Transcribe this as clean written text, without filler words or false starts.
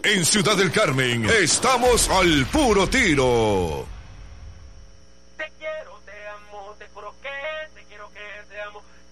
En Ciudad del Carmen, estamos al puro tiro. Te quiero, te amo, te juro que te quiero, que te amo.